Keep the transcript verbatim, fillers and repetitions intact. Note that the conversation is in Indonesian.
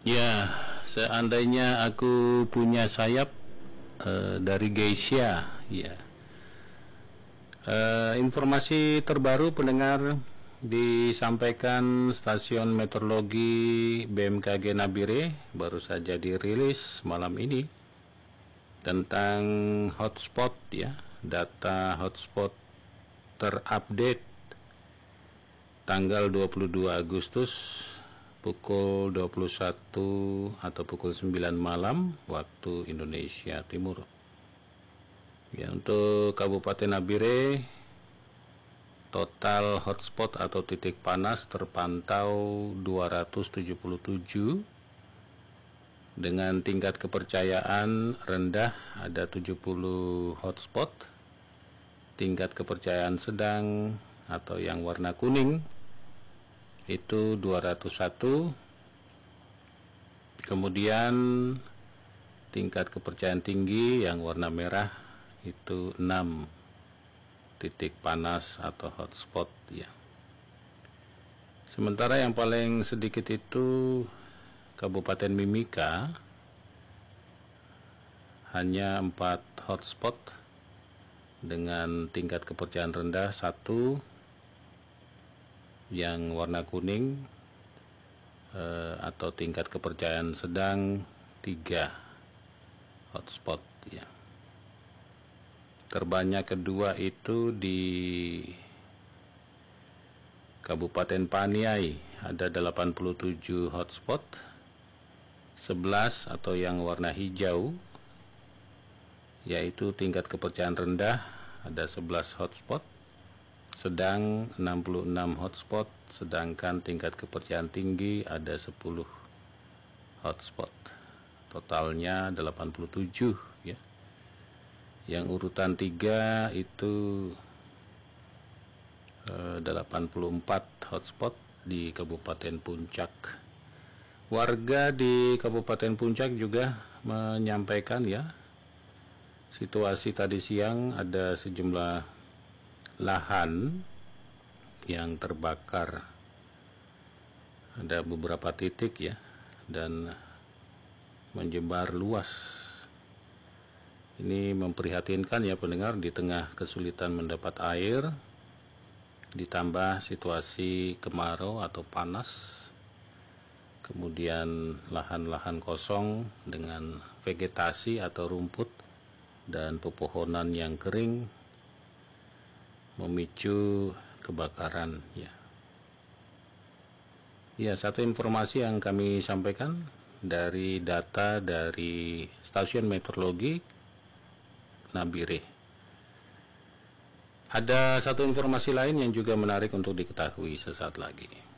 Ya, seandainya aku punya sayap uh, dari Geisha, ya. Uh, informasi terbaru pendengar disampaikan stasiun meteorologi B M K G Nabire baru saja dirilis malam ini tentang hotspot, ya, data hotspot terupdate tanggal dua puluh dua Agustus pukul dua puluh satu atau pukul sembilan malam waktu Indonesia Timur. Ya, untuk Kabupaten Nabire total hotspot atau titik panas terpantau dua ratus tujuh puluh tujuh dengan tingkat kepercayaan rendah ada tujuh puluh hotspot, tingkat kepercayaan sedang atau yang warna kuning itu dua ratus satu, kemudian tingkat kepercayaan tinggi yang warna merah itu enam titik panas atau hotspot, ya. Sementara yang paling sedikit itu Kabupaten Mimika hanya empat hotspot dengan tingkat kepercayaan rendah satu, yang warna kuning eh, atau tingkat kepercayaan sedang tiga hotspot, ya. Terbanyak kedua itu di Kabupaten Paniai ada delapan puluh tujuh hotspot, sebelas atau yang warna hijau yaitu tingkat kepercayaan rendah ada sebelas hotspot, sedang enam puluh enam hotspot, sedangkan tingkat kepercayaan tinggi ada sepuluh hotspot. Totalnya delapan puluh tujuh, ya. Yang urutan tiga itu eh, delapan puluh empat hotspot di Kabupaten Puncak. Warga di Kabupaten Puncak juga menyampaikan, ya, situasi tadi siang ada sejumlah lahan yang terbakar, ada beberapa titik, ya, dan menyebar luas. Ini memprihatinkan, ya pendengar, di tengah kesulitan mendapat air ditambah situasi kemarau atau panas, kemudian lahan-lahan kosong dengan vegetasi atau rumput dan pepohonan yang kering memicu kebakaran, ya. Ya, satu informasi yang kami sampaikan dari data dari stasiun meteorologi Nabire. Ada satu informasi lain yang juga menarik untuk diketahui sesaat lagi.